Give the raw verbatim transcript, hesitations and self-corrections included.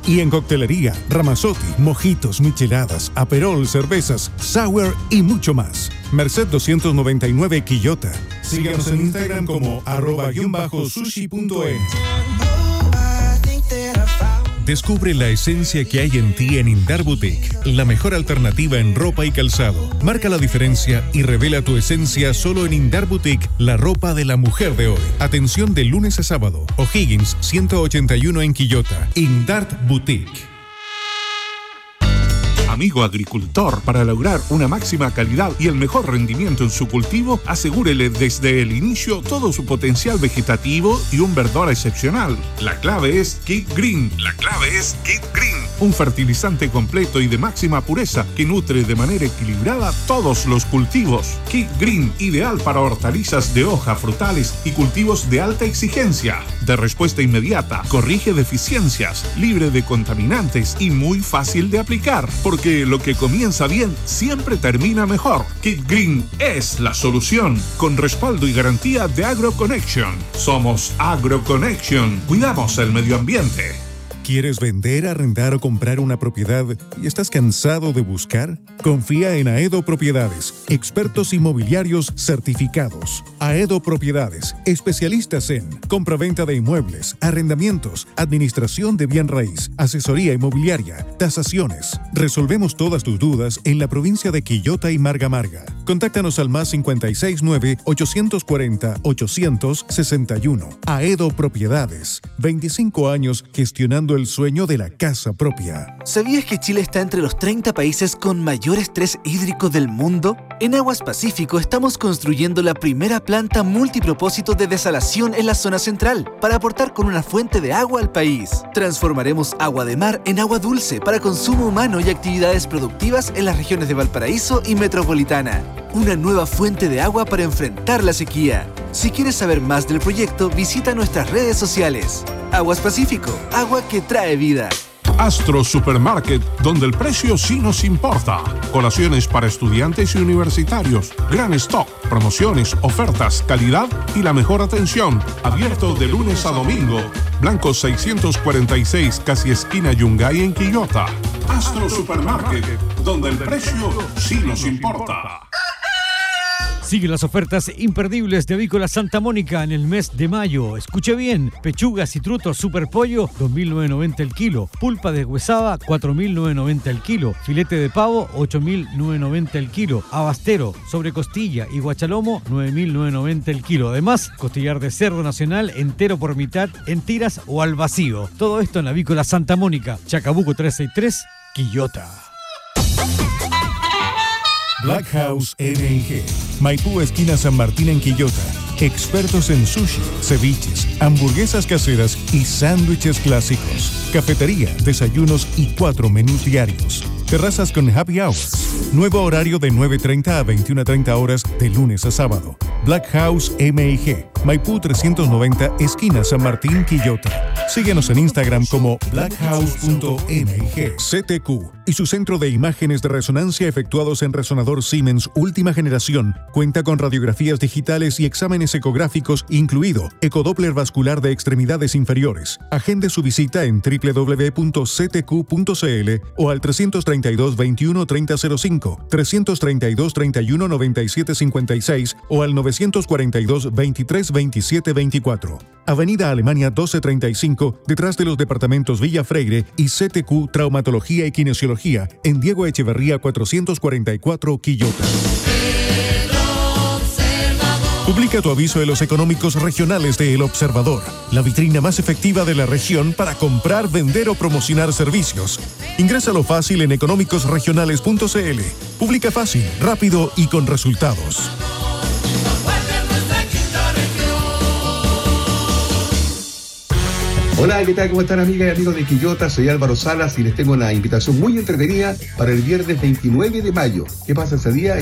Y en coctelería, Ramazzotti, mojitos, micheladas, aperol, cervezas, sour y mucho más. Merced doscientos noventa y nueve, Quillota. Síganos en Instagram como arroba guión bajo sushi punto es. Descubre la esencia que hay en ti en Indar Boutique, la mejor alternativa en ropa y calzado. Marca la diferencia y revela tu esencia solo en Indar Boutique, la ropa de la mujer de hoy. Atención de lunes a sábado. O'Higgins ciento ochenta y uno en Quillota. Indar Boutique. Amigo agricultor, para lograr una máxima calidad y el mejor rendimiento en su cultivo, asegúrele desde el inicio todo su potencial vegetativo y un verdor excepcional. La clave es Kit Green. La clave es Kit Green. Un fertilizante completo y de máxima pureza que nutre de manera equilibrada todos los cultivos. Kit Green, ideal para hortalizas de hoja, frutales y cultivos de alta exigencia. De respuesta inmediata, corrige deficiencias, libre de contaminantes y muy fácil de aplicar. Porque lo que comienza bien siempre termina mejor. Kit Green es la solución, con respaldo y garantía de AgroConnection. Somos AgroConnection. Cuidamos el medio ambiente. ¿Quieres vender, arrendar o comprar una propiedad y estás cansado de buscar? Confía en Aedo Propiedades, expertos inmobiliarios certificados. Aedo Propiedades, especialistas en compraventa de inmuebles, arrendamientos, administración de bien raíz, asesoría inmobiliaria, tasaciones. Resolvemos todas tus dudas en la provincia de Quillota y Marga Marga. Contáctanos al más cinco seis nueve, ocho cuatro cero, ocho seis uno. Aedo Propiedades, veinticinco años gestionando el sueño de la casa propia. ¿Sabías que Chile está entre los treinta países con mayor estrés hídrico del mundo? En Aguas Pacífico estamos construyendo la primera planta multipropósito de desalación en la zona central para aportar con una fuente de agua al país. Transformaremos agua de mar en agua dulce para consumo humano y actividades productivas en las regiones de Valparaíso y Metropolitana. Una nueva fuente de agua para enfrentar la sequía. Si quieres saber más del proyecto, visita nuestras redes sociales. Aguas Pacífico, agua que trae vida. Astro Supermarket, donde el precio sí nos importa. Colaciones para estudiantes y universitarios. Gran stock, promociones, ofertas, calidad y la mejor atención. Abierto de lunes a domingo. Blanco seiscientos cuarenta y seis, casi esquina Yungay en Quillota. Astro Supermarket, donde el precio sí nos importa. Sigue las ofertas imperdibles de Avícola Santa Mónica en el mes de mayo. Escuche bien: pechugas y trutos super pollo, dos mil novecientos noventa el kilo. Pulpa deshuesada, cuatro mil novecientos noventa el kilo. Filete de pavo, ocho mil novecientos noventa el kilo. Abastero, sobre costilla y guachalomo, nueve mil novecientos noventa el kilo. Además, costillar de cerdo nacional entero por mitad en tiras o al vacío. Todo esto en Avícola Santa Mónica, Chacabuco trescientos sesenta y tres, Quillota. Black House N y G, Maipú, esquina San Martín en Quillota. Expertos en sushi, ceviches, hamburguesas caseras y sándwiches clásicos. Cafetería, desayunos y cuatro menús diarios. Terrazas con happy hours. Nuevo horario de nueve treinta a veintiuna treinta horas de lunes a sábado. Black House M y G, Maipú trescientos noventa, esquina San Martín, Quillota. Síguenos en Instagram como black house punto m y g. C T Q y su centro de imágenes de resonancia efectuados en resonador Siemens última generación cuenta con radiografías digitales y exámenes ecográficos, incluido ecodoppler vascular de extremidades inferiores. Agende su visita en doble u doble u doble u punto c t q punto c l o al trescientos treinta y dos, veintiuno, treinta cero cinco, trescientos treinta y dos, treinta y uno, noventa y siete cincuenta y seis o al novecientos cuarenta y dos, veintitrés, veintisiete veinticuatro. Avenida Alemania doce treinta y cinco, detrás de los departamentos Villa Freire y C T Q Traumatología y Kinesiología, en Diego Echeverría cuatrocientos cuarenta y cuatro, Quillota. Publica tu aviso en los económicos regionales de El Observador, la vitrina más efectiva de la región para comprar, vender o promocionar servicios. Ingrésalo fácil en económicos regionales punto c l. Publica fácil, rápido y con resultados. Hola, ¿qué tal? ¿Cómo están, amigas y amigos de Quillota? Soy Álvaro Salas y les tengo una invitación muy entretenida para el viernes veintinueve de mayo. ¿Qué pasa ese día?